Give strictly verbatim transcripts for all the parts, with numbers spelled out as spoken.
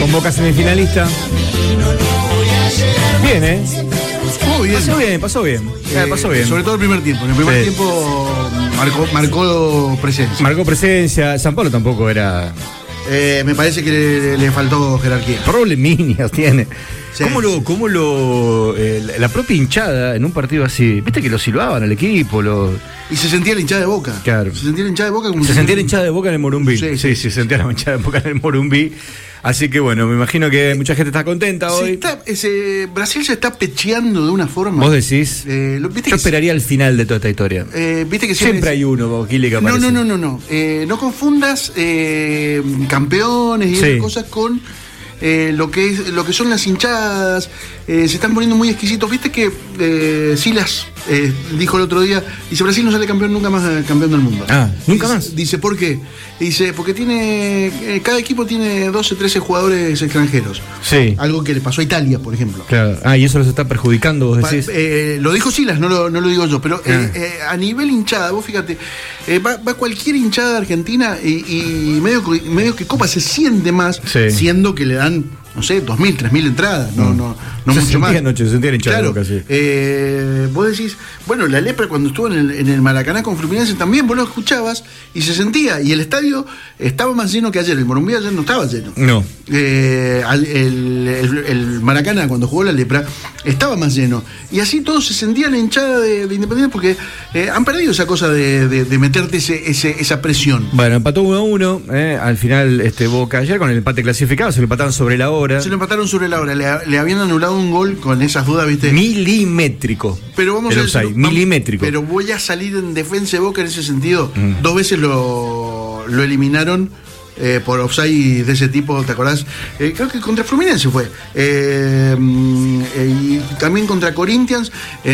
Con Boca semifinalista. Bien, ¿eh? Muy bien. Pasó bien, pasó bien. Eh, pasó bien. Sobre todo el primer tiempo. En el primer Sí. tiempo marcó, marcó presencia. Marcó presencia. San Pablo tampoco era. Eh, me parece que le, le faltó jerarquía. Probleminias tiene. Sí. ¿Cómo lo, cómo lo eh, la propia hinchada en un partido así? Viste que lo silbaban al equipo, lo. Y se sentía la hinchada de Boca. Claro. Se sentía la hinchada de Boca como Se si- sentía la hinchada de Boca en el Morumbí. Sí, Sí, sí, sí, se sentía la hinchada de Boca en el Morumbí. Así que bueno, me imagino que mucha gente está contenta Se hoy. está- ese, Brasil se está pecheando de una forma. ¿Vos decís? Eh, lo- ¿viste Yo que- esperaría el final de toda esta historia. eh, ¿viste que Siempre hay uno, Boquile, que No, aparece. no, no, no, no. Eh, no confundas eh, campeones y Sí. esas cosas con eh, lo que es, lo que son las hinchadas. Eh, se están poniendo muy exquisitos. Viste que eh, Silas eh, dijo el otro día, dice Brasil no sale campeón nunca más eh, campeón del mundo. Ah, ¿nunca Dice- más? Dice, ¿por qué? Dice, porque tiene eh, cada equipo tiene doce, trece jugadores extranjeros. Sí. Algo que le pasó a Italia, por ejemplo. Claro. Ah, y eso los está perjudicando, vos Pa- decís. eh, lo dijo Silas, no lo, no lo digo yo, pero eh, Ah. eh, a nivel hinchada, vos fíjate, eh, va, va cualquier hinchada de Argentina y, y medio, que- medio que Copa se siente más, Sí. siendo que le dan, no sé, dos mil, tres mil entradas, no, no, no Se mucho sentía más. anoche, se sentía la hinchada de Claro, Boca, sí. eh, vos decís, bueno, la lepra cuando estuvo en el, en el Maracaná con Fluminense también, vos lo escuchabas y se sentía, y el estadio estaba más lleno que ayer, el Morumbí ayer no estaba lleno. No. Eh, al- el, el- el Maracaná cuando jugó la lepra estaba más lleno y así todo se sentía la hinchada de, de Independiente porque eh, han perdido esa cosa de, de- de meterte ese, ese- esa presión. Bueno, empató uno a uno. Eh, al final, este Boca ayer con el empate clasificado, se lo empataron sobre la hora. Se lo empataron sobre la hora, le, le habían anulado un gol con esas dudas, ¿viste? Milimétrico. Pero vamos el a offside, decirlo, vamos- milimétrico. Pero voy a salir en defensa de Boca en ese sentido. Mm. Dos veces lo, lo eliminaron eh, por offside de ese tipo, ¿te acordás? Eh, creo que contra Fluminense fue. Eh, mm, eh, y también contra Corinthians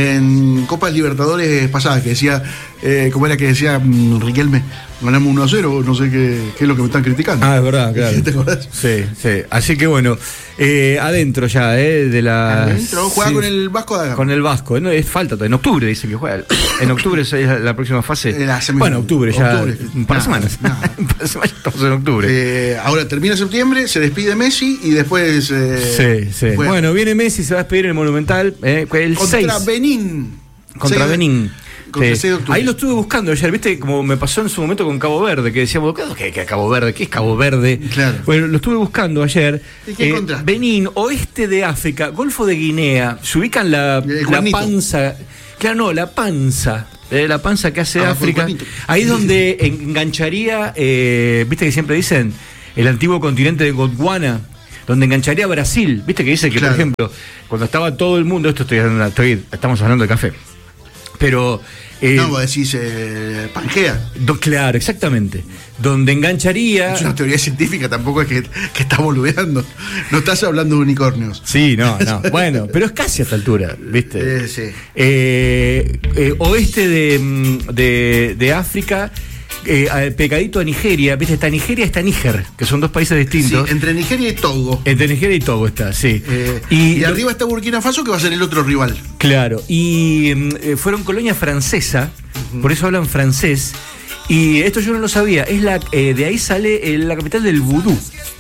en Copas Libertadores pasadas, que decía, eh, ¿cómo era que decía mm, Riquelme? Ganamos uno a cero, no sé qué, qué es lo que me están criticando. Ah, es verdad, claro. ¿Te acordás? Sí, sí. Así que bueno, eh, adentro ya, eh, de la. Adentro, juega sí, con el Vasco da Gama. Con el Vasco. No, es falta, todavía. En octubre dice que juega. En octubre esa es la, la próxima fase. Eh, la semifinal. Bueno, octubre ya. Octubre. Un par de Nada, semanas. nada. Un par de semanas estamos en octubre. Eh, ahora termina septiembre, se despide Messi y después. eh, sí, sí. juega. Bueno, viene Messi, se va a despedir en el Monumental. Eh, el Contra seis. Benín. Contra seis de- Benín. Contra Sí. seis de octubre. Ahí lo estuve buscando ayer, viste, como me pasó en su momento con Cabo Verde, que decíamos, ¿qué, qué Cabo Verde? ¿Qué es Cabo Verde? Claro. Bueno, lo estuve buscando ayer. ¿Y qué encontraste? Benín, oeste de África, Golfo de Guinea, se ubican la, El la cuernito. panza, claro, no, la panza. eh, la panza que hace Ah, por el África. cuernito. Ahí es donde engancharía, eh, viste que siempre dicen, el antiguo continente de Gondwana, donde engancharía Brasil. Viste que dice que, Claro. por ejemplo, cuando estaba todo el mundo, esto estoy, estoy- estamos hablando de café, pero... eh, No, vos decís eh, Pangea. do- claro, exactamente. Donde engancharía... Es una teoría científica, tampoco es que, que está boludeando. No estás hablando de unicornios. Sí, no, no. Bueno, pero es casi a esta altura, ¿viste? Eh, sí. Eh, eh, oeste de, mm, de, de África, eh, eh, pegadito a Nigeria, ¿viste? Está Nigeria, está Níger, que son dos países Sí, distintos. entre Nigeria y Togo. Entre Nigeria y Togo está, sí. Eh, y y lo- arriba está Burkina Faso, que va a ser el otro rival. Claro, y mm, eh, fueron colonia francesa, por eso hablan francés. Y esto yo no lo sabía, es la eh, de ahí sale eh, la capital del vudú.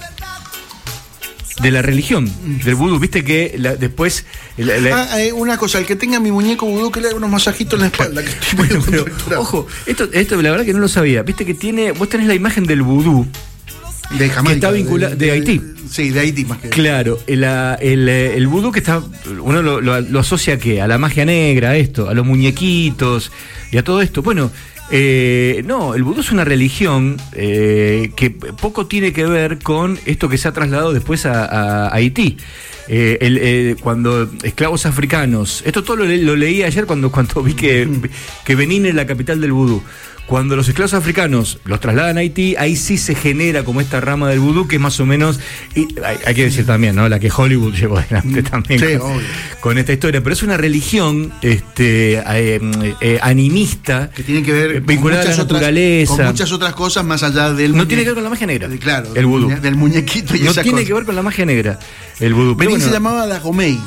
De la religión, del vudú. Viste que la- después. la- la- Ah, eh, una cosa, el que tenga mi muñeco vudú, que le haga unos masajitos en la espalda. Que estoy Bueno, medio pero, contracturado. ojo, esto, esto la verdad que no lo sabía. Viste que tiene. Vos tenés la imagen del vudú. de Jamaica, que está vincula- de Haití. Sí, de Haití más que. Claro, el, ah, el, eh, el vudú que está. Uno lo, lo- lo asocia a qué? A la magia negra, a esto, a los muñequitos y a todo esto. Bueno. Eh, no, el vudú es una religión eh, que poco tiene que ver con esto que se ha trasladado después a, a Haití. Eh, el, eh, cuando esclavos africanos, esto todo lo, le- lo leí ayer cuando, cuando vi que, que Benín es la capital del vudú. Cuando los esclavos africanos los trasladan a Haití, ahí sí se genera como esta rama del vudú que es más o menos, y hay, hay que decir también, ¿no? La que Hollywood llevó adelante también Sí, con, obvio. con esta historia, pero es una religión este, eh, eh, animista Que tiene que ver eh, vinculada a la muchas otras- naturaleza. con muchas otras cosas más allá del. No muñe- tiene que ver con la magia negra. de- Claro, el del vudú. muñe- Del muñequito y No esas tiene cosas. que ver con la magia negra, el vudú. Pero Benín se bueno, llamaba Dagomey.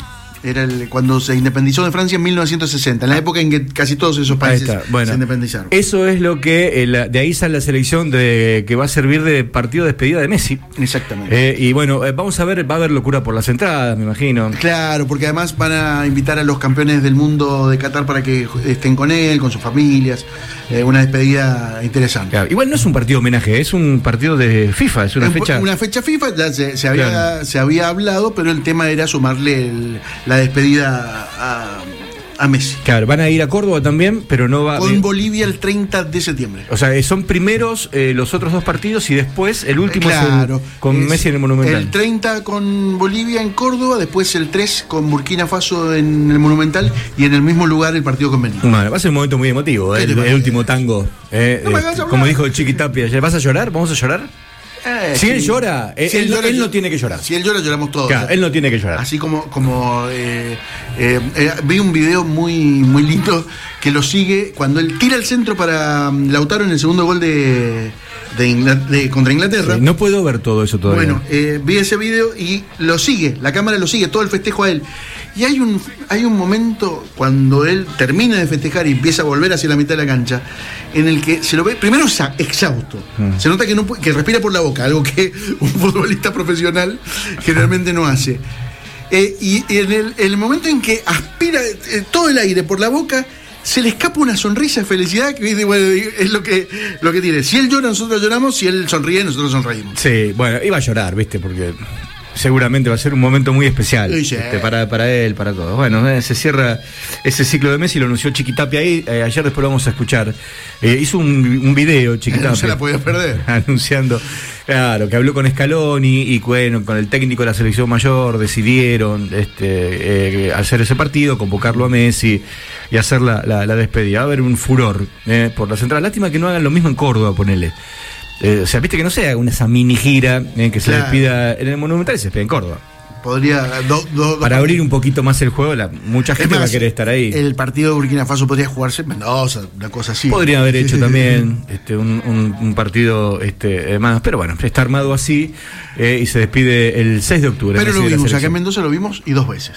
Era el, cuando se independizó de Francia en mil novecientos sesenta, en la época en que casi todos esos países bueno, se independizaron. Eso es lo que, eh, la, de ahí sale la selección de que va a servir de partido de despedida de Messi. Exactamente. Eh, y bueno, eh, vamos a ver, va a haber locura por las entradas, me imagino. Claro, porque además van a invitar a los campeones del mundo de Qatar para que estén con él, con sus familias. Eh, una despedida interesante. Claro, igual no es un partido homenaje, es un partido de FIFA, es una es fecha. Una fecha FIFA, ya se, se, había, claro. se había hablado, pero el tema era sumarle el, la despedida a, a Messi. Claro, van a ir a Córdoba también, pero no va. Con Bolivia el treinta de septiembre. O sea, son primeros eh, los otros dos partidos y después el último claro, es el, con es Messi en el Monumental. El treinta con Bolivia en Córdoba, después el tres con Burkina Faso en el Monumental y en el mismo lugar el partido con Benín. Bueno, va a ser un momento muy emotivo, eh, el, el último tango. Eh, no eh, como dijo el Chiqui Tapia, ¿vas a llorar? ¿Vamos a llorar? Eh, si sí. él llora, si él, él, llora, él no tiene que llorar. Si él llora, lloramos todos. Claro, él no tiene que llorar. Así como, como eh, eh, eh, vi un video muy, muy lindo que lo sigue cuando él tira el centro para um, Lautaro en el segundo gol de, de, Ingl- de contra Inglaterra. Sí, no puedo ver todo eso todavía. Bueno, eh, vi ese video y lo sigue, la cámara lo sigue, todo el festejo a él. Y hay un, hay un momento cuando él termina de festejar y empieza a volver hacia la mitad de la cancha, en el que se lo ve, primero exhausto, mm. se nota que, no, que respira por la boca, algo que un futbolista profesional generalmente no hace. Eh, y en el, el momento en que aspira eh, todo el aire por la boca, se le escapa una sonrisa de felicidad que bueno, es lo que, lo que tiene. Si él llora, nosotros lloramos, si él sonríe, nosotros sonreímos. Sí, bueno, iba a llorar, ¿viste? Porque seguramente va a ser un momento muy especial sí, sí. Este, para, para él, para todos. Bueno, eh, se cierra ese ciclo de Messi, lo anunció Chiqui Tapia ahí, eh, ayer después lo vamos a escuchar. Eh, hizo un, un video, Chiqui Tapia. No se la podía perder. Anunciando, claro, que habló con Scaloni y bueno, con el técnico de la selección mayor, decidieron este, eh, hacer ese partido, convocarlo a Messi y hacer la, la, la despedida. Va a haber un furor eh, por la central. Lástima que no hagan lo mismo en Córdoba, ponele. Eh, o sea, viste que no sea una esa mini gira eh, que se claro. despida en el Monumental y se despide en Córdoba. Podría do, do, para do, abrir un poquito más el juego, la, mucha gente más, va a querer estar ahí. El partido de Burkina Faso podría jugarse en Mendoza, una cosa así. Podrían haber hecho también este, un, un, un partido este, más, pero bueno, está armado así eh, y se despide el seis de octubre. Pero lo vimos, acá en Mendoza lo vimos y dos veces.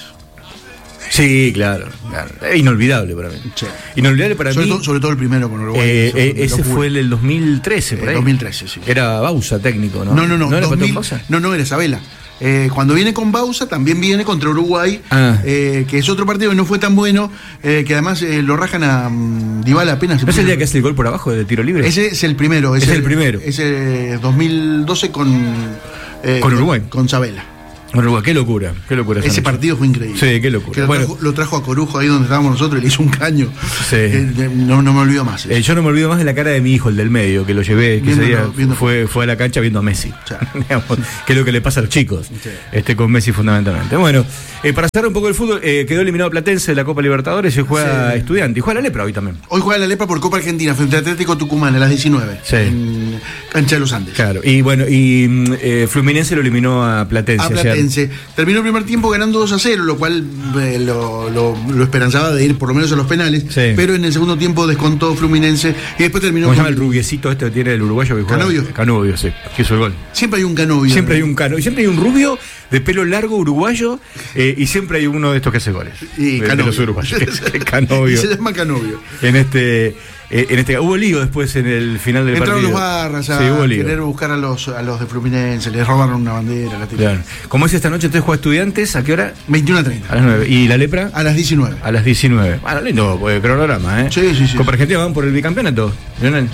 Sí, claro, claro. Es inolvidable para mí. Sí. Inolvidable para sobre mí. Todo, sobre todo el primero con Uruguay. Eh, eh, ese fue el del dos mil trece, por ahí. dos mil trece, sí. Era Bausa técnico, ¿no? No, no, no. ¿No era dos mil, Bausa? No, no, era Isabela. Eh, cuando viene con Bausa, también viene contra Uruguay, ah. eh, que es otro partido que no fue tan bueno, eh, que además eh, lo rajan a um, Dybala apenas. ¿No es el día que hace el gol por abajo de tiro libre? Ese es el primero. Es, es el, el primero. Ese dos mil doce con, eh, con Uruguay. Con, con Sabela. Uruguay, qué locura, qué locura. Ese partido fue increíble. Sí, qué locura. Que lo, bueno. trajo, lo trajo a Corujo ahí donde estábamos nosotros y le hizo un caño. Sí. Eh, no, no me olvido más. Eh, yo no me olvido más de la cara de mi hijo, el del medio, que lo llevé, que viendo, ese día viendo, fue, fue a la cancha viendo a Messi. O sea. Digamos, que es lo que le pasa a los chicos, sí. este con Messi fundamentalmente. Bueno, eh, para cerrar un poco el fútbol, eh, quedó eliminado Platense de la Copa Libertadores y juega sí. Estudiante. Y juega la Lepra hoy también. Hoy juega la Lepra por Copa Argentina frente a Atlético Tucumán a las diecinueve. Sí. En cancha de los Andes. Claro, y bueno, y eh, Fluminense lo eliminó a Platense. A Platense. Ayer. Terminó el primer tiempo ganando dos a cero, lo cual eh, lo, lo, lo esperanzaba de ir por lo menos a los penales, sí. Pero en el segundo tiempo descontó Fluminense y después terminó. ¿Cómo se llama el rubiecito este que tiene el uruguayo que juega? Canovio. Canovio, sí, que hizo el gol. Siempre hay un Canovio. Siempre hay un Canovio, siempre hay un rubio de pelo largo uruguayo eh, y siempre hay uno de estos que hace goles. Y de, de los uruguayos. Canovio. Se llama Canovio. En este. Eh, en este hubo lío después en el final del Entraron partido. Entraron los barras a sí, querer buscar a los, a los de Fluminense, les robaron una bandera. La claro. ¿Cómo es esta noche? Entonces juega Estudiantes, ¿a qué hora? veintiuno a treinta. A las nueve. ¿Y la Lepra? A las diecinueve. A las diecinueve. Bueno, lindo pues, cronograma, ¿eh? Sí, sí, sí. Copa Argentina van por el bicampeonato, Lionel.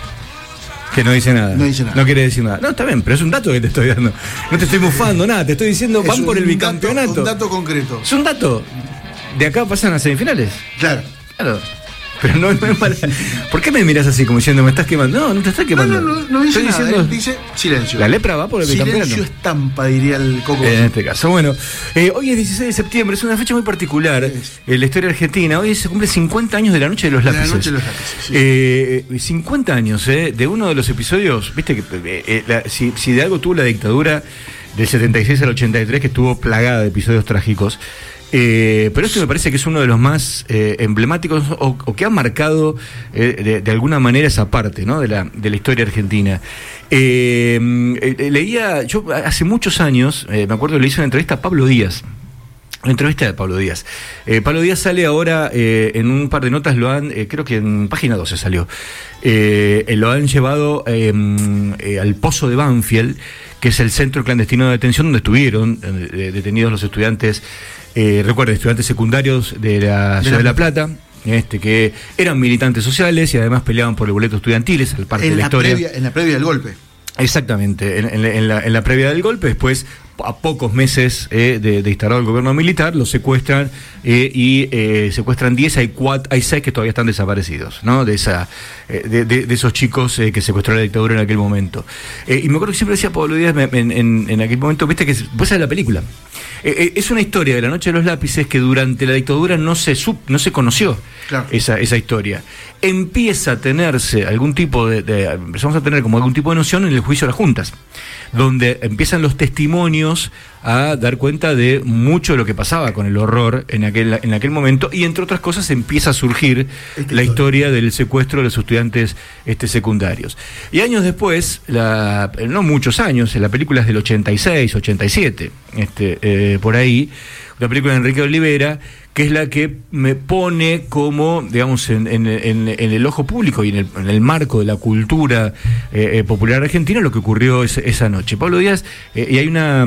Que no dice nada. No dice nada. No quiere decir nada. No, está bien, pero es un dato que te estoy dando. No te estoy bufando nada, te estoy diciendo van por el bicampeonato. Dato, un dato concreto. Es un dato. De acá pasan a semifinales. Claro. Claro. Pero no, no es para. ¿Por qué me miras así como diciendo me estás quemando? No, no te estás quemando. No, no, no, no dice Estoy nada, diciendo, dice silencio. La Lepra va por el bicampeonato. Silencio estampa, diría el Coco. En este caso, bueno, eh, hoy es dieciséis de septiembre, es una fecha muy particular es. en la historia argentina. Hoy se cumple cincuenta años de la Noche de los Lápices. De la Noche de los Lápices, sí. eh, cincuenta años eh, de uno de los episodios, viste que eh, eh, la, si, si de algo tuvo la dictadura del setenta y seis al ochenta y tres, que estuvo plagada de episodios trágicos. Eh, pero esto me parece que es uno de los más eh, emblemáticos o, o que ha marcado eh, de, de alguna manera esa parte, ¿no? de, la, de la historia argentina. Eh, eh, leía, yo hace muchos años, eh, me acuerdo que le hice una entrevista a Pablo Díaz, La entrevista de Pablo Díaz. Eh, Pablo Díaz sale ahora eh, en un par de notas, lo han, eh, creo que en página doce salió, eh, lo han llevado eh, eh, al Pozo de Banfield, que es el centro clandestino de detención donde estuvieron eh, detenidos los estudiantes, eh, recuerden, estudiantes secundarios de la ciudad de La Plata, este que eran militantes sociales y además peleaban por el boleto estudiantil, es parte en de la, la historia. Previa, en la previa del golpe. Exactamente, en, en, en, la, en la previa del golpe, después, a pocos meses eh, de, de instalado el gobierno militar, los secuestran eh, y eh, secuestran diez, hay cuatro, hay seis que todavía están desaparecidos, ¿no? De esa, eh, de, de, de esos chicos eh, que secuestró la dictadura en aquel momento. Eh, y me acuerdo que siempre decía Pablo Díaz en, en, en aquel momento, viste que vos sabés la película. Eh, eh, es una historia de la Noche de los Lápices que durante la dictadura no se sub, no se conoció claro. esa, esa historia. Empieza a tenerse algún tipo de, de empezamos a tener como algún tipo de noción en el juicio de las juntas, donde empiezan los testimonios a dar cuenta de mucho de lo que pasaba con el horror en aquel, en aquel momento, y entre otras cosas empieza a surgir este la historia del secuestro de los estudiantes este, secundarios. Y años después, la, no muchos años, la película es del ochenta y seis, ochenta y siete, este, eh, por ahí, una película de Enrique Olivera, que es la que me pone como, digamos, en, en, en, en el ojo público y en el, en el marco de la cultura eh, eh, popular argentina lo que ocurrió es, esa noche. Pablo Díaz, eh, y hay una...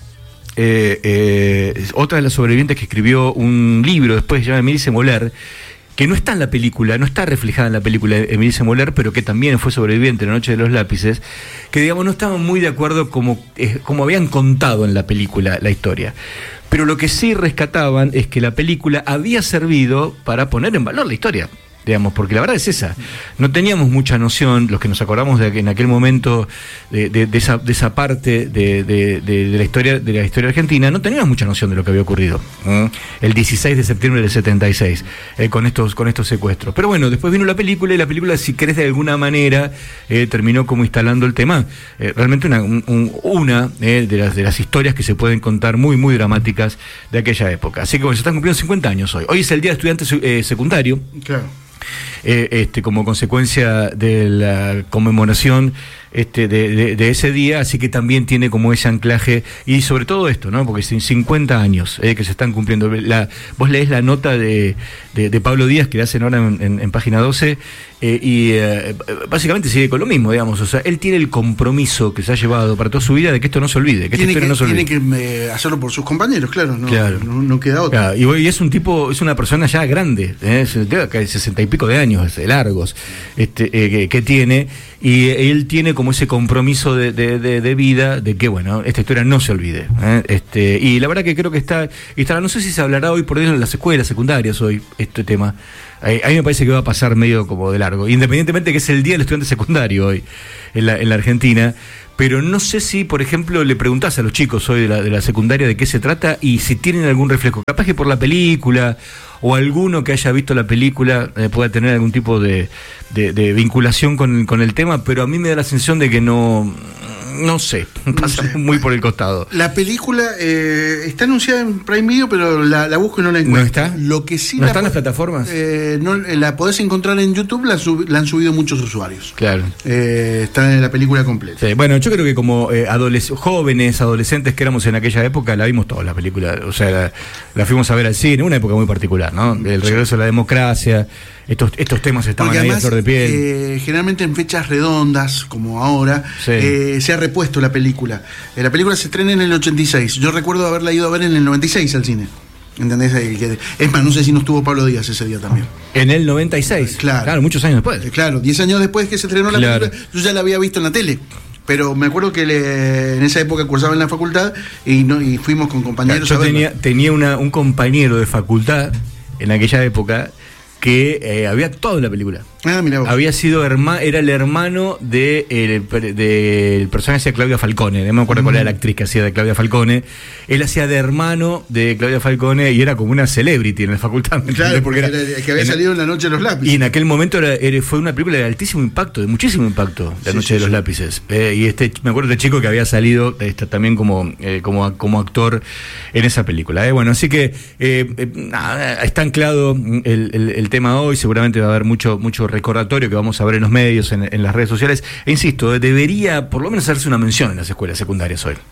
Eh, eh, otra de las sobrevivientes que escribió un libro después, se llama Emilce Moler, que no está en la película, no está reflejada en la película de Emilce Moler, pero que también fue sobreviviente en La Noche de los Lápices, que digamos no estaban muy de acuerdo como, eh, como habían contado en la película la historia. Pero lo que sí rescataban es que la película había servido para poner en valor la historia, digamos, porque la verdad es esa. No teníamos mucha noción, los que nos acordamos de que en aquel momento de, de, de esa de esa parte de, de, de, de la historia de la historia argentina, no teníamos mucha noción de lo que había ocurrido ¿eh? el dieciséis de septiembre del setenta y seis eh, con estos con estos secuestros. Pero bueno, después vino la película y la película, si querés, de alguna manera eh, terminó como instalando el tema. Eh, realmente una un, una eh, de las de las historias que se pueden contar muy muy dramáticas de aquella época. Así que bueno, se están cumpliendo cincuenta años hoy. Hoy es el Día de Estudiante eh, Secundario. Claro. Eh, este, como consecuencia de la conmemoración este, de, de, de ese día, así que también tiene como ese anclaje, y sobre todo esto, ¿no? Porque sin cincuenta años eh, que se están cumpliendo. La, vos leés la nota de, de, de Pablo Díaz que le hacen ahora en, en, en página doce, eh, y eh, básicamente sigue con lo mismo, digamos. O sea, él tiene el compromiso que se ha llevado para toda su vida de que esto no se olvide, que tiene esta historia que, no se olvide. Tiene que eh, hacerlo por sus compañeros, claro, no, claro. no, no queda otra. Claro, y hoy es un tipo, es una persona ya grande, ¿eh? sesenta y pico de años largos este, eh, que, que tiene, y él tiene como ese compromiso de, de, de, de vida de que, bueno, esta historia no se olvide. ¿eh? Este, y la verdad que creo que está, estará, no sé si se hablará hoy por eso en las escuelas secundarias hoy, este tema. A mí me parece que va a pasar medio como de largo, independientemente que es el Día del Estudiante Secundario hoy en la, en la Argentina. Pero no sé si, por ejemplo, le preguntás a los chicos hoy de la, de la secundaria de qué se trata y si tienen algún reflejo. Capaz que por la película o alguno que haya visto la película eh, pueda tener algún tipo de, de, de vinculación con, con el tema, pero a mí me da la sensación de que no... No sé, pasa no sé. muy por el costado. La película eh, está anunciada en Prime Video, pero la, la busco y no la encuentro. ¿No está? Lo que sí ¿No la está en las plataformas? Eh, no, la podés encontrar en YouTube, la, sub, la han subido muchos usuarios. Claro. Eh, está en la película completa. Sí, bueno, yo creo que como eh, adoles- jóvenes, adolescentes que éramos en aquella época, la vimos toda la película. O sea, la, la fuimos a ver al cine, una época muy particular, ¿no? El regreso a la democracia. Estos, estos temas estaban Porque ahí además, a flor de piel. Eh, generalmente en fechas redondas, como ahora, sí. eh, se ha repuesto la película. Eh, la película se estrena en el ochenta y seis. Yo recuerdo haberla ido a ver en el noventa y seis al cine. ¿Entendés? Es más, no sé si no estuvo Pablo Díaz ese día también. En el noventa y seis. Claro. Claro, muchos años después. Eh, claro, diez años después que se estrenó la claro. película, yo ya la había visto en la tele. Pero me acuerdo que le, en esa época cursaba en la facultad y, no, y fuimos con compañeros Yo a verla. tenía, tenía una, un compañero de facultad en aquella época que eh, había actuado en la película. Ah, mirá vos. Había sido herma, era el hermano de, el, del personaje de Claudia Falcone, no me acuerdo mm. cuál era la actriz que hacía de Claudia Falcone. Él hacía de hermano de Claudia Falcone y era como una celebrity en la facultad. Claro, porque era, era que había en, salido en La Noche de los Lápices. Y en aquel momento era, era, fue una película de altísimo impacto, de muchísimo impacto, La sí, Noche sí, de los sí. Lápices. Eh, y este, me acuerdo de este chico que había salido este, también como, eh, como, como actor en esa película. Eh. Bueno, así que eh, eh, nada, está anclado el, el, el tema hoy, seguramente va a haber mucho, mucho recordatorio que vamos a ver en los medios, en, en las redes sociales. E insisto, debería por lo menos hacerse una mención en las escuelas secundarias hoy.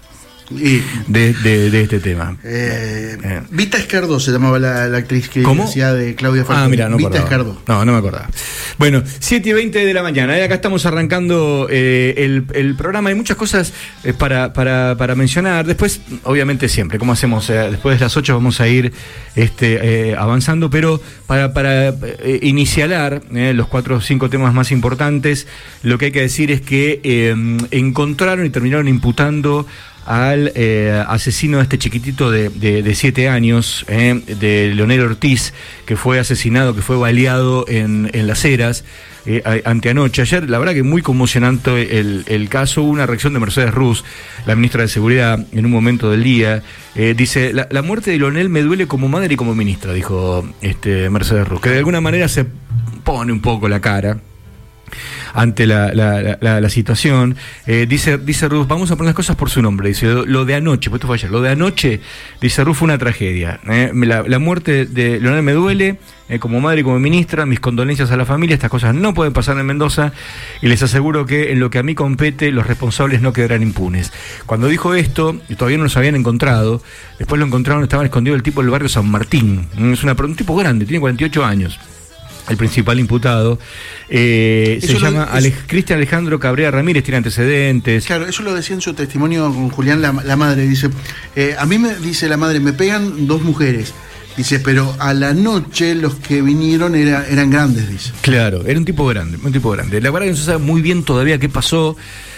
Y, de, de, de este tema. Eh, eh. Vita Escardó se llamaba la, la actriz que ¿Cómo? decía de Claudia Falcón. Ah, mira, no Vita acordaba. Escardó. No, no me acordaba. Bueno, siete y veinte de la mañana. ¿eh? Acá estamos arrancando eh, el, el programa. Hay muchas cosas eh, para, para, para mencionar. Después, obviamente, siempre, como hacemos, eh, después de las ocho vamos a ir este, eh, avanzando, pero para, para eh, inicialar eh, los cuatro o cinco temas más importantes, lo que hay que decir es que eh, encontraron y terminaron imputando al eh, asesino de este chiquitito de, de, de siete años, eh, de Leonel Ortiz, que fue asesinado, que fue baleado en, en Las Heras, eh, anteanoche. Ayer, la verdad que muy conmocionante el, el caso. Hubo una reacción de Mercedes Ruz, la ministra de Seguridad, en un momento del día. Eh, dice, la, la muerte de Leonel me duele como madre y como ministra, dijo este, Mercedes Ruz, que de alguna manera se pone un poco la cara ante la, la, la, la situación. Eh, dice, dice Ruz, vamos a poner las cosas por su nombre. Dice, lo, lo de anoche, pues esto fue ayer, lo de anoche, dice Ruz, fue una tragedia. Eh, la, la muerte de Leonel me duele, eh, como madre y como ministra, mis condolencias a la familia, estas cosas no pueden pasar en Mendoza, y les aseguro que en lo que a mí compete, los responsables no quedarán impunes. Cuando dijo esto, y todavía no los habían encontrado, después lo encontraron, estaban escondido el tipo del barrio San Martín. Es una, un tipo grande, tiene cuarenta y ocho años. El principal imputado eh, se llama lo, Ale, Cristian Alejandro Cabrera Ramírez, tiene antecedentes. Claro, eso lo decía en su testimonio con Julián, la, la madre. Dice, eh, a mí me dice la madre, me pegan dos mujeres. Dice, pero a la noche los que vinieron era, eran grandes, dice. Claro, era un tipo grande, un tipo grande. La verdad que no se sabe muy bien todavía qué pasó.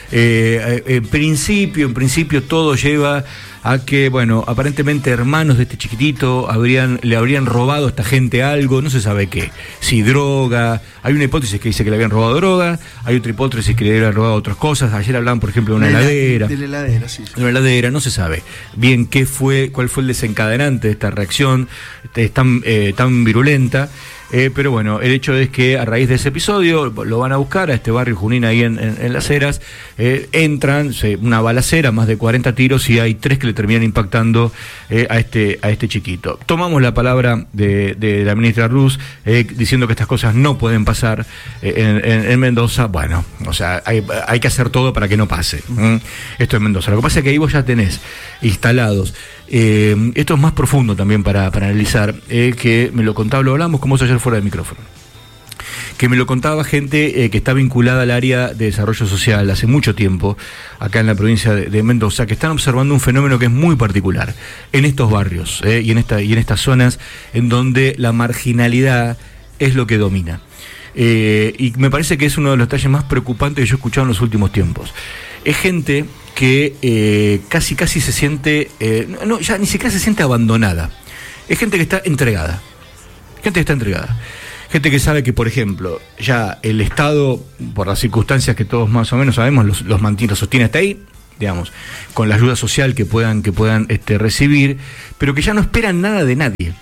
Eh, en principio, en principio todo lleva a que, bueno, aparentemente hermanos de este chiquitito habrían, le habrían robado a esta gente algo, no se sabe qué, si droga, hay una hipótesis que dice que le habían robado droga, hay otra hipótesis que le habían robado otras cosas. Ayer hablaban, por ejemplo, de una la heladera, de la heladera, sí, sí. de una heladera, no se sabe bien qué fue, cuál fue el desencadenante de esta reacción tan, eh, tan virulenta. Eh, pero bueno, el hecho es que a raíz de ese episodio lo van a buscar a este barrio Junín ahí en, en, en Las Heras, eh, entran, se, una balacera, más de cuarenta tiros, y hay tres que le terminan impactando eh, a este a este chiquito. Tomamos la palabra de, de la ministra Ruz eh, diciendo que estas cosas no pueden pasar eh, en, en, en Mendoza. Bueno, o sea, hay, hay que hacer todo para que no pase. ¿Mm? Esto en Mendoza. Lo que pasa es que ahí vos ya tenés instalados. Eh, esto es más profundo también para, para analizar, eh, que me lo contaba, lo hablamos como eso ayer fuera del micrófono, que me lo contaba gente eh, que está vinculada al área de desarrollo social hace mucho tiempo, acá en la provincia de, de Mendoza, que están observando un fenómeno que es muy particular en estos barrios eh, y, en esta, y en estas zonas en donde la marginalidad es lo que domina. Eh, y me parece que es uno de los detalles más preocupantes que yo he escuchado en los últimos tiempos. Es gente que eh, casi casi se siente, eh, no, ya ni siquiera se siente abandonada. Es gente que está entregada. Gente que está entregada. Gente que sabe que, por ejemplo, ya el Estado, por las circunstancias que todos más o menos sabemos, los, los mantiene, los sostiene hasta ahí, digamos, con la ayuda social que puedan, que puedan este, recibir, pero que ya no esperan nada de nadie.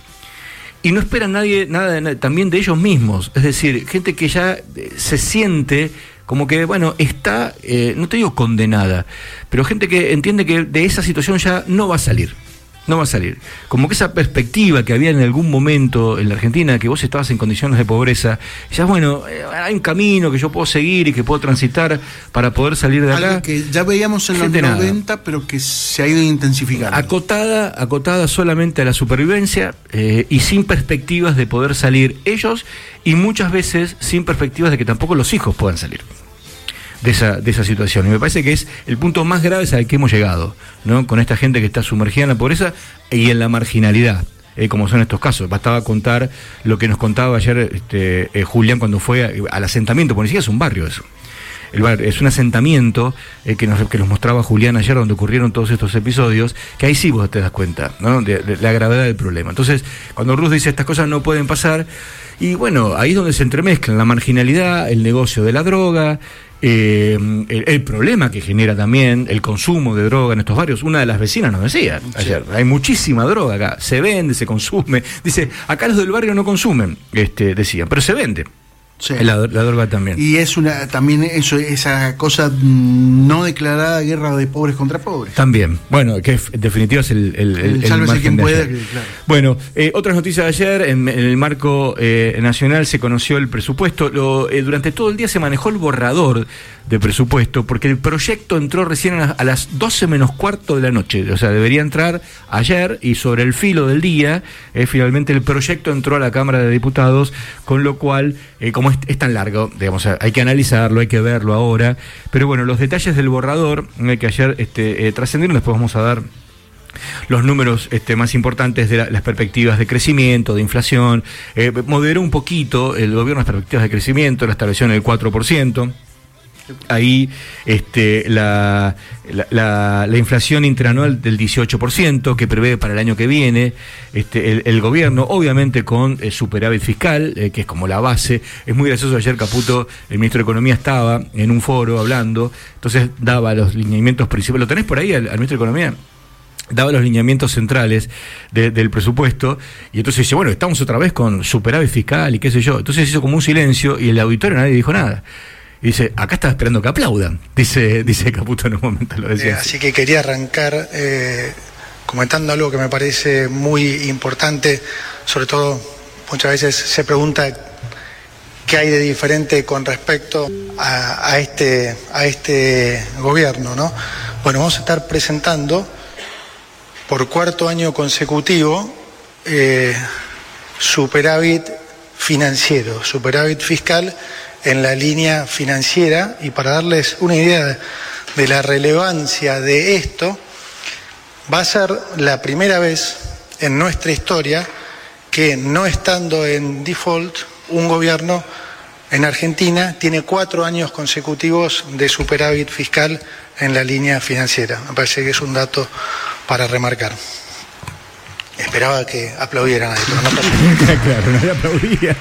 Y no esperan nadie, nada de nadie, también de ellos mismos. Es decir, gente que ya se siente como que, bueno, está, eh, no te digo condenada, pero gente que entiende que de esa situación ya no va a salir. No va a salir. Como que esa perspectiva que había en algún momento en la Argentina, que vos estabas en condiciones de pobreza, ya bueno, hay un camino que yo puedo seguir y que puedo transitar para poder salir de acá. Algo que ya veíamos en los noventa, nada, pero que se ha ido intensificando. Acotada, acotada solamente a la supervivencia eh, y sin perspectivas de poder salir ellos, y muchas veces sin perspectivas de que tampoco los hijos puedan salir de esa, de esa situación. Y me parece que es el punto más grave al que hemos llegado, ¿no? Con esta gente que está sumergida en la pobreza y en la marginalidad, eh, como son estos casos. Bastaba contar lo que nos contaba ayer este, eh, Julián cuando fue a, al asentamiento, porque ni siquiera es un barrio eso. El bar, es un asentamiento eh, que, nos, que nos mostraba Julián ayer, donde ocurrieron todos estos episodios, que ahí sí vos te das cuenta, ¿no? de, de la gravedad del problema. Entonces, cuando Ruz dice estas cosas no pueden pasar, y bueno, ahí es donde se entremezclan la marginalidad, el negocio de la droga, eh, el, el problema que genera también el consumo de droga en estos barrios. Una de las vecinas nos decía ayer, sí, hay muchísima droga acá, se vende, se consume. Dice, acá los del barrio no consumen, este, decían, pero se vende. Sí. La, la droga también. Y es una también eso, esa cosa no declarada, guerra de pobres contra pobres. También. Bueno, que en definitiva es el, el, el, el margen quien de pueda, que, claro. Bueno, eh, otras noticias de ayer, en, en el marco eh, nacional se conoció el presupuesto. Lo, eh, durante todo el día se manejó el borrador de presupuesto, porque el proyecto entró recién a las, a las doce menos cuarto de la noche, o sea, debería entrar ayer, y sobre el filo del día, eh, finalmente el proyecto entró a la Cámara de Diputados, con lo cual, eh, como es, es tan largo, digamos, hay que analizarlo, hay que verlo ahora, pero bueno, los detalles del borrador, eh, que ayer este, eh, trascendieron, después vamos a dar los números este, más importantes de la, las perspectivas de crecimiento, de inflación. Eh, moderó un poquito el gobierno las perspectivas de crecimiento, la estableció en el cuatro por ciento. Ahí este, la, la, la, la inflación interanual del dieciocho por ciento que prevé para el año que viene este, el, el gobierno, obviamente con eh, superávit fiscal, eh, que es como la base. Es muy gracioso, ayer Caputo, el ministro de Economía, estaba en un foro hablando, entonces daba los lineamientos principales. ¿Lo tenés por ahí al, al ministro de Economía? Daba los lineamientos centrales de, del presupuesto, y entonces dice, bueno, estamos otra vez con superávit fiscal y qué sé yo. Entonces hizo como un silencio y el auditorio nadie dijo nada. Y dice, acá estaba esperando que aplaudan, dice, dice Caputo en un momento, lo decía. Eh, así. así que quería arrancar eh, comentando algo que me parece muy importante, sobre todo muchas veces se pregunta qué hay de diferente con respecto a, a, este, a este gobierno, ¿no? Bueno, vamos a estar presentando por cuarto año consecutivo, eh, superávit financiero, superávit fiscal en la línea financiera, y para darles una idea de, de la relevancia de esto, va a ser la primera vez en nuestra historia que, no estando en default, un gobierno en Argentina tiene cuatro años consecutivos de superávit fiscal en la línea financiera. Me parece que es un dato para remarcar. Esperaba que aplaudieran ahí, pero no pasó. Claro, nadie aplaudía.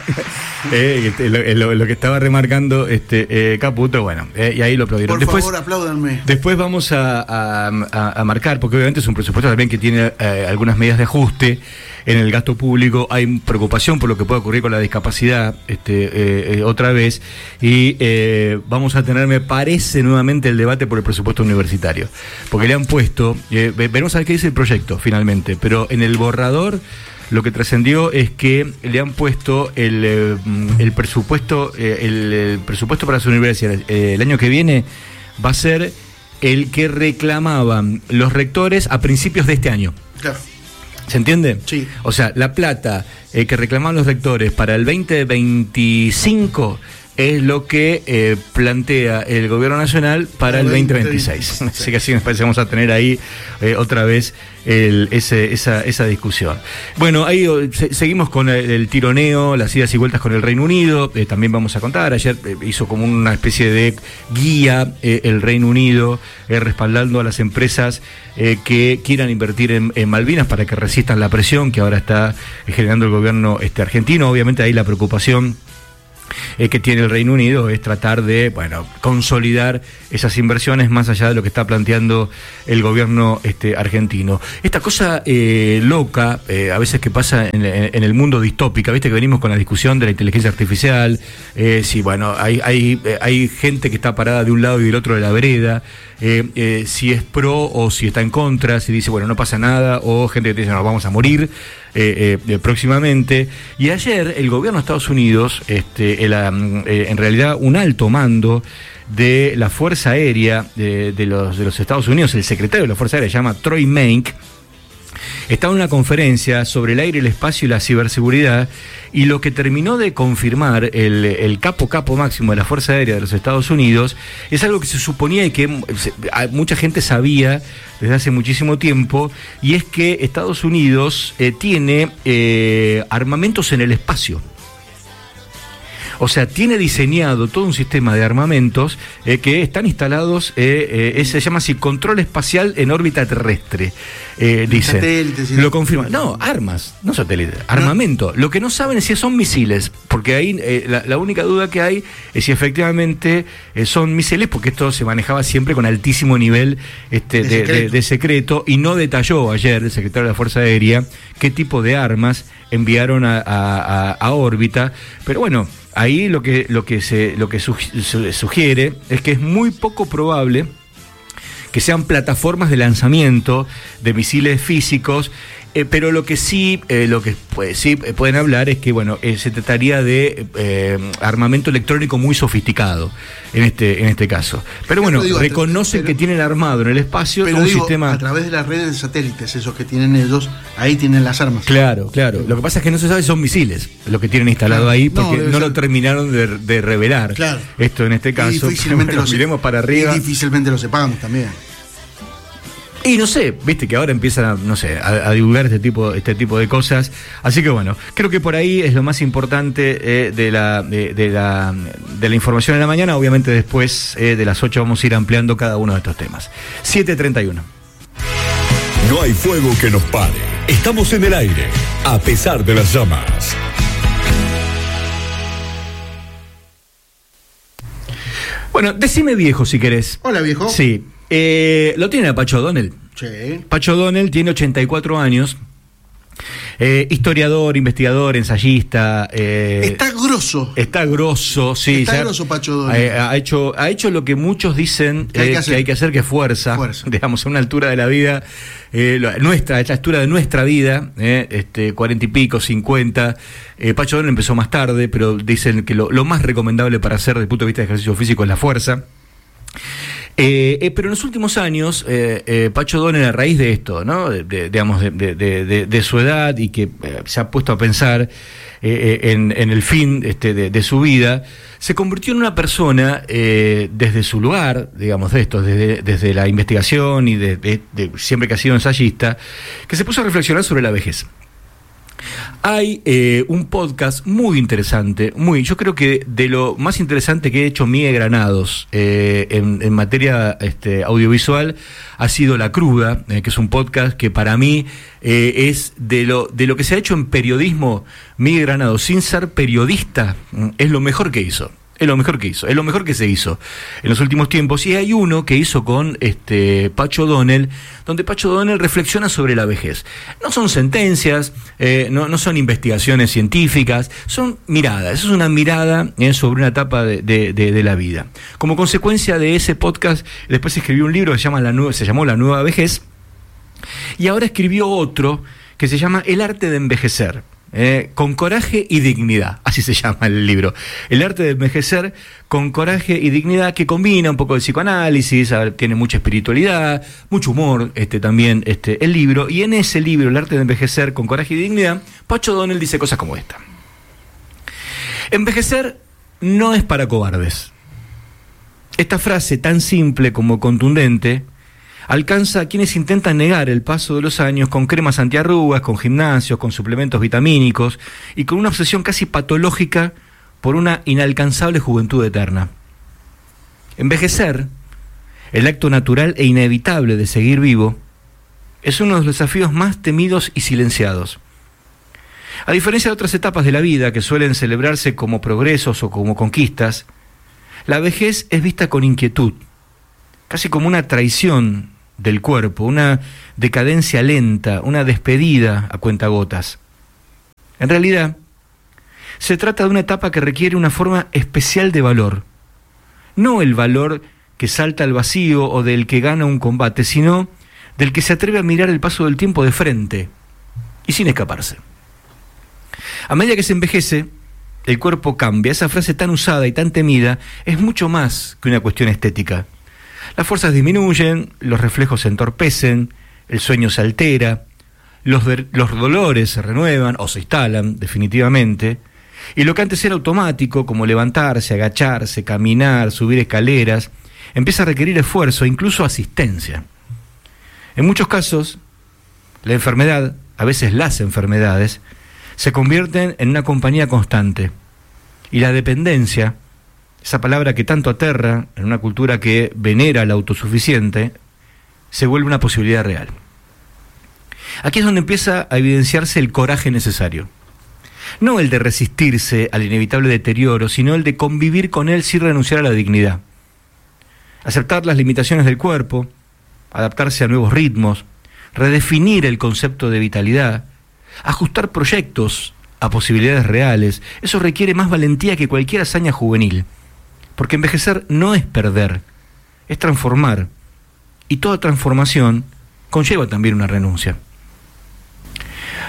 eh, lo, lo, lo que estaba remarcando este eh, Caputo, bueno, eh, y ahí lo aplaudieron. Por después, favor, apláudanme. Después vamos a, a, a, a marcar, porque obviamente es un presupuesto también que tiene eh, algunas medidas de ajuste en el gasto público. Hay preocupación por lo que puede ocurrir con la discapacidad este, eh, eh, otra vez, y eh, vamos a tener, me parece, nuevamente el debate por el presupuesto universitario, porque le han puesto, eh, veremos a ver qué dice el proyecto finalmente, pero en el borrador lo que trascendió es que le han puesto el, eh, el presupuesto eh, el, el presupuesto para las universidades eh, el año que viene va a ser el que reclamaban los rectores a principios de este año. Claro. ¿Se entiende? Sí. O sea, la plata eh, que reclamaban los rectores para el veinte veinticinco es lo que eh, plantea el gobierno nacional para el, el veinte veintiséis. Así que así nos parece que vamos a tener ahí eh, otra vez el, ese, esa, esa discusión. Bueno, ahí se, seguimos con el, el tironeo, las idas y vueltas con el Reino Unido. Eh, también vamos a contar, ayer eh, hizo como una especie de guía eh, el Reino Unido, eh, respaldando a las empresas eh, que quieran invertir en, en Malvinas para que resistan la presión que ahora está generando el gobierno este, argentino. Obviamente ahí la preocupación Eh, que tiene el Reino Unido es tratar de, bueno, consolidar esas inversiones más allá de lo que está planteando el gobierno este, argentino. Esta cosa eh, loca, eh, a veces que pasa en, en, en el mundo distópica, viste que venimos con la discusión de la inteligencia artificial, eh, si bueno, hay, hay, hay gente que está parada de un lado y del otro de la vereda, eh, eh, si es pro o si está en contra, si dice, bueno, no pasa nada, o gente que te dice, nos vamos a morir eh, eh, próximamente. Y ayer el gobierno de Estados Unidos, este, el, eh, en realidad un alto mando de la Fuerza Aérea de, de, los, de los Estados Unidos, el secretario de la Fuerza Aérea se llama Troy Menck, estaba en una conferencia sobre el aire, el espacio y la ciberseguridad, y lo que terminó de confirmar el, el capo capo máximo de la Fuerza Aérea de los Estados Unidos es algo que se suponía y que se, mucha gente sabía desde hace muchísimo tiempo, y es que Estados Unidos eh, tiene eh, armamentos en el espacio. O sea, tiene diseñado todo un sistema de armamentos eh, que están instalados, eh, eh, se llama así, control espacial en órbita terrestre, eh, dice. Satélites, lo confirma. No, armas, no satélites, armamento. Lo que no saben es si son misiles, porque ahí eh, la, la única duda que hay es si efectivamente eh, son misiles, porque esto se manejaba siempre con altísimo nivel este, de, de, secreto. De, de secreto, y no detalló ayer el secretario de la Fuerza Aérea qué tipo de armas enviaron a, a, a, a órbita, pero bueno, ahí lo que, lo que, se, lo que sugiere es que es muy poco probable que sean plataformas de lanzamiento de misiles físicos, Eh, pero lo que sí, eh, lo que pues, sí pueden hablar es que, bueno, eh, se trataría de eh, armamento electrónico muy sofisticado en este, en este caso. Pero bueno, digo, reconocen pero, que tienen armado en el espacio pero un digo, sistema. A través de las redes de satélites, esos que tienen ellos, ahí tienen las armas. Claro, claro. Lo que pasa es que no se sabe si son misiles lo que tienen instalado claro. ahí, porque no, no lo terminaron de, de revelar. Claro. Esto en este caso. Y difícilmente bueno, lo miremos para arriba. Y difícilmente lo sepamos también. Y no sé, viste que ahora empiezan a, no sé, a, a divulgar este tipo, este tipo de cosas. Así que bueno, creo que por ahí es lo más importante eh, de, la, de, de, la, de la información en la mañana. Obviamente después eh, de las ocho vamos a ir ampliando cada uno de estos temas. siete treinta y uno. No hay fuego que nos pare. Estamos en el aire, a pesar de las llamas. Bueno, decime viejo si querés. Hola viejo. Sí. Eh, ¿Lo tiene a Pacho O'Donnell? Sí. Pacho O'Donnell tiene ochenta y cuatro años. Eh, historiador, investigador, ensayista. Eh, está grosso. Está grosso, sí. Está ya, grosso Pacho O'Donnell. Ha, ha, hecho, ha hecho lo que muchos dicen que hay, eh, que, hacer. que hay que hacer, que es fuerza. fuerza. Digamos, a una altura de la vida, eh, nuestra, a la altura de nuestra vida, eh, este, cuarenta y pico, cincuenta. Eh, Pacho O'Donnell empezó más tarde, pero dicen que lo, lo más recomendable para hacer desde el punto de vista de ejercicio físico es la fuerza. Eh, eh, pero en los últimos años, eh, eh, Pacho O'Donnell, a raíz de esto, ¿no? de, de, digamos, de, de, de, de su edad y que eh, se ha puesto a pensar eh, en, en el fin este, de, de su vida, se convirtió en una persona, eh, desde su lugar, digamos, de esto, desde, desde la investigación y de, de, de, siempre que ha sido ensayista, que se puso a reflexionar sobre la vejez. Hay eh, un podcast muy interesante, muy, yo creo que de lo más interesante que he hecho Miguel Granados eh, en, en materia este, audiovisual ha sido La Cruda, eh, que es un podcast que para mí eh, es de lo, de lo que se ha hecho en periodismo. Miguel Granados, sin ser periodista, es lo mejor que hizo. Es lo mejor que hizo, es lo mejor que se hizo en los últimos tiempos. Y hay uno que hizo con este Pacho O'Donnell, donde Pacho O'Donnell reflexiona sobre la vejez. No son sentencias, eh, no, no son investigaciones científicas, son miradas. Eso es una mirada eh, sobre una etapa de, de, de, de la vida. Como consecuencia de ese podcast, después escribió un libro que se, llama la Nue- se llamó La Nueva Vejez, y ahora escribió otro que se llama El Arte de Envejecer. Eh, con coraje y dignidad, así se llama el libro. El arte de envejecer con coraje y dignidad, que combina un poco de psicoanálisis, a ver, tiene mucha espiritualidad, mucho humor este, también este, el libro. Y en ese libro, El arte de envejecer con coraje y dignidad, Pacho O'Donnell dice cosas como esta: envejecer no es para cobardes. Esta frase, tan simple como contundente, alcanza a quienes intentan negar el paso de los años con cremas antiarrugas, con gimnasios, con suplementos vitamínicos y con una obsesión casi patológica por una inalcanzable juventud eterna. Envejecer, el acto natural e inevitable de seguir vivo, es uno de los desafíos más temidos y silenciados. A diferencia de otras etapas de la vida que suelen celebrarse como progresos o como conquistas, la vejez es vista con inquietud, casi como una traición del cuerpo, una decadencia lenta, una despedida a cuentagotas. En realidad, se trata de una etapa que requiere una forma especial de valor. No el valor que salta al vacío o del que gana un combate, sino del que se atreve a mirar el paso del tiempo de frente y sin escaparse. A medida que se envejece, el cuerpo cambia. Esa frase tan usada y tan temida es mucho más que una cuestión estética. Las fuerzas disminuyen, los reflejos se entorpecen, el sueño se altera, los, de, los dolores se renuevan o se instalan definitivamente, y lo que antes era automático, como levantarse, agacharse, caminar, subir escaleras, empieza a requerir esfuerzo e incluso asistencia. En muchos casos, la enfermedad, a veces las enfermedades, se convierten en una compañía constante, y la dependencia, esa palabra que tanto aterra en una cultura que venera al autosuficiente, se vuelve una posibilidad real. Aquí es donde empieza a evidenciarse el coraje necesario. No el de resistirse al inevitable deterioro, sino el de convivir con él sin renunciar a la dignidad. Aceptar las limitaciones del cuerpo, adaptarse a nuevos ritmos, redefinir el concepto de vitalidad, ajustar proyectos a posibilidades reales. Eso requiere más valentía que cualquier hazaña juvenil. Porque envejecer no es perder, es transformar. Y toda transformación conlleva también una renuncia.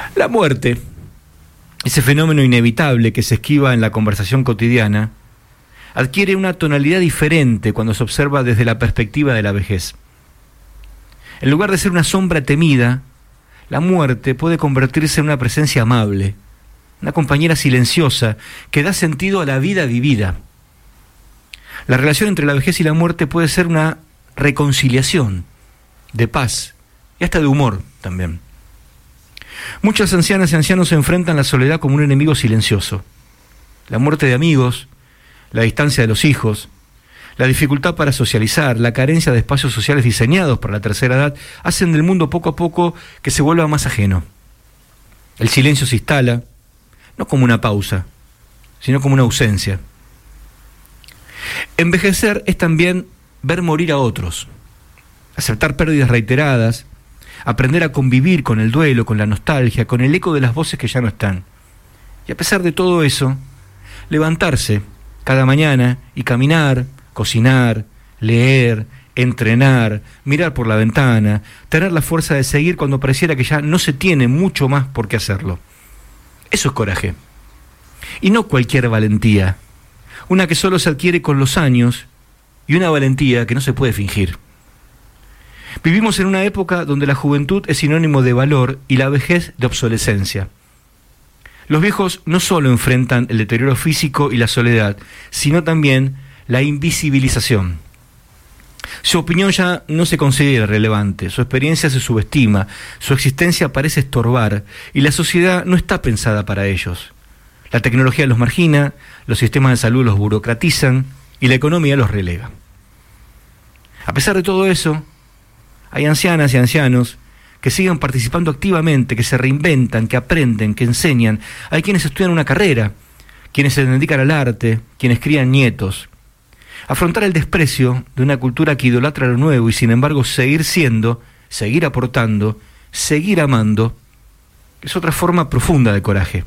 La muerte, ese fenómeno inevitable que se esquiva en la conversación cotidiana, adquiere una tonalidad diferente cuando se observa desde la perspectiva de la vejez. En lugar de ser una sombra temida, la muerte puede convertirse en una presencia amable, una compañera silenciosa que da sentido a la vida vivida. La relación entre la vejez y la muerte puede ser una reconciliación, de paz y hasta de humor también. Muchas ancianas y ancianos enfrentan la soledad como un enemigo silencioso. La muerte de amigos, la distancia de los hijos, la dificultad para socializar, la carencia de espacios sociales diseñados para la tercera edad, hacen del mundo poco a poco que se vuelva más ajeno. El silencio se instala, no como una pausa, sino como una ausencia. Envejecer es también ver morir a otros, aceptar pérdidas reiteradas, aprender a convivir con el duelo, con la nostalgia, con el eco de las voces que ya no están. Y a pesar de todo eso, levantarse cada mañana y caminar, cocinar, leer, entrenar, mirar por la ventana, tener la fuerza de seguir cuando pareciera que ya no se tiene mucho más por qué hacerlo. Eso es coraje. Y no cualquier valentía, una que solo se adquiere con los años y una valentía que no se puede fingir. Vivimos en una época donde la juventud es sinónimo de valor y la vejez de obsolescencia. Los viejos no solo enfrentan el deterioro físico y la soledad, sino también la invisibilización. Su opinión ya no se considera relevante, su experiencia se subestima, su existencia parece estorbar y la sociedad no está pensada para ellos. La tecnología los margina, los sistemas de salud los burocratizan y la economía los relega. A pesar de todo eso, hay ancianas y ancianos que siguen participando activamente, que se reinventan, que aprenden, que enseñan. Hay quienes estudian una carrera, quienes se dedican al arte, quienes crían nietos. Afrontar el desprecio de una cultura que idolatra lo nuevo y sin embargo seguir siendo, seguir aportando, seguir amando, es otra forma profunda de coraje.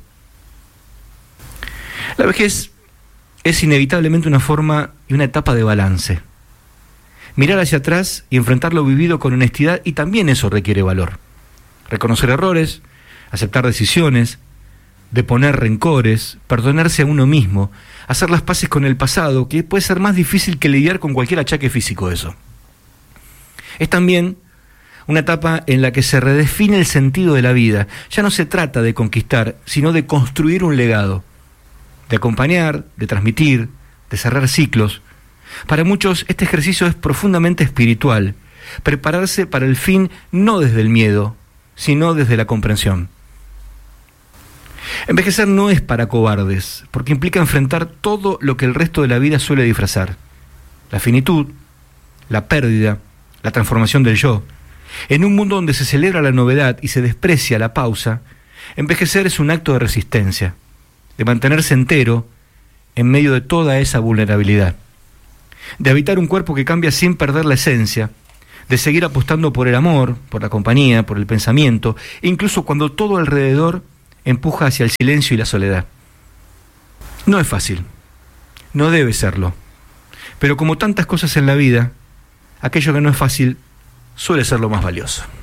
La vejez es inevitablemente una forma y una etapa de balance. Mirar hacia atrás y enfrentar lo vivido con honestidad, y también eso requiere valor. Reconocer errores, aceptar decisiones, deponer rencores, perdonarse a uno mismo, hacer las paces con el pasado, que puede ser más difícil que lidiar con cualquier achaque físico eso. Es también una etapa en la que se redefine el sentido de la vida. Ya no se trata de conquistar, sino de construir un legado, de acompañar, de transmitir, de cerrar ciclos. Para muchos este ejercicio es profundamente espiritual, prepararse para el fin no desde el miedo, sino desde la comprensión. Envejecer no es para cobardes, porque implica enfrentar todo lo que el resto de la vida suele disfrazar: la finitud, la pérdida, la transformación del yo. En un mundo donde se celebra la novedad y se desprecia la pausa, envejecer es un acto de resistencia, de mantenerse entero en medio de toda esa vulnerabilidad, de habitar un cuerpo que cambia sin perder la esencia, de seguir apostando por el amor, por la compañía, por el pensamiento, incluso cuando todo alrededor empuja hacia el silencio y la soledad. No es fácil, no debe serlo, pero como tantas cosas en la vida, aquello que no es fácil suele ser lo más valioso.